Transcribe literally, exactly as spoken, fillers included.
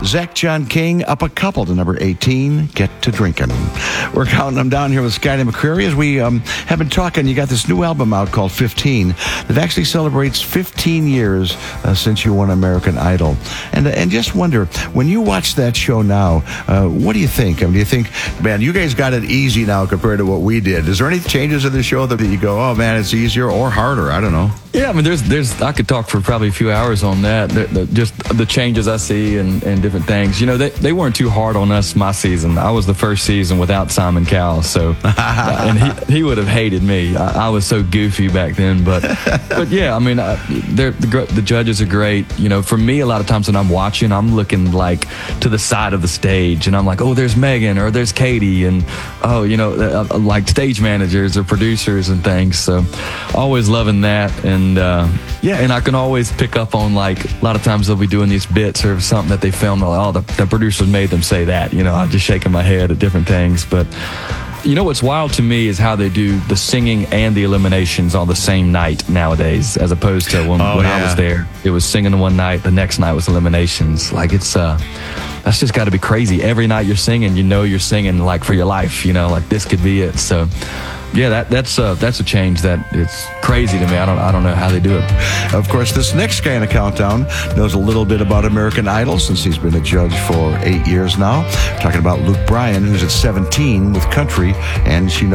Zach John King up a couple to number eighteen, Get to Drinkin'. We're counting them down here with Skyler McCreary as we um, have been talking. You got this new album out called fifteen that actually celebrates fifteen years uh, since you won American Idol. And uh, and just wonder, when you watch that show now, uh, what do you think? I mean, do you think, man, you guys got it easy now compared to what we did? Is there any changes in the show that you go, oh, man, it's easier or harder? I don't know. Yeah, I mean, there's, there's. I could talk for probably a few hours on that. The, the, just the changes I see and, and different things. You know, they, they weren't too hard on us my season. I was the first season without Simon Cowell, so and he he would have hated me. I, I was so goofy back then, but but yeah, I mean, I, they're, the the judges are great. You know, for me, a lot of times when I'm watching, I'm looking like to the side of the stage, and I'm like, oh, there's Megan or there's Katie, and oh, you know, uh, like stage managers or producers and things. So always loving that. And And uh, yeah, and I can always pick up on, like, a lot of times they'll be doing these bits or something that they filmed. Like, oh, the, the producers made them say that. You know, I'm just shaking my head at different things. But you know what's wild to me is how they do the singing and the eliminations on the same night nowadays, as opposed to when, oh, when yeah. I was there. It was singing one night, the next night was eliminations. Like, it's uh, that's just got to be crazy. Every night you're singing, you know you're singing, like, for your life. You know, like, this could be it. So yeah, that that's uh, that's a change that it's crazy to me. I don't I don't know how they do it. Of course, this next guy in the countdown knows a little bit about American Idol since he's been a judge for eight years now. We're talking about Luke Bryan, who's at seventeen with country, and she knows